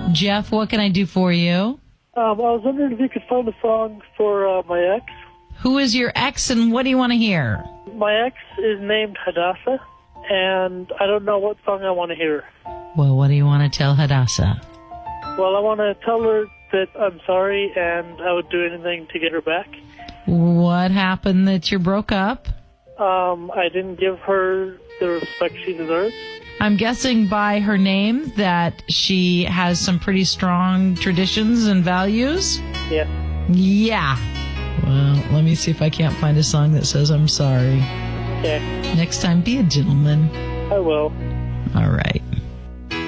Jeff, what can I do for you? I was wondering if you could find a song for my ex. Who is your ex and what do you want to hear? My ex is named Hadassah, and I don't know what song I want to hear. Well, what do you want to tell Hadassah? Well, I want to tell her that I'm sorry and I would do anything to get her back. What happened that you broke up? I didn't give her the respect she deserves. I'm guessing by her name that she has some pretty strong traditions and values? Yeah. Yeah. Well, let me see if I can't find a song that says I'm sorry. Okay. Next time, be a gentleman. I will. All right.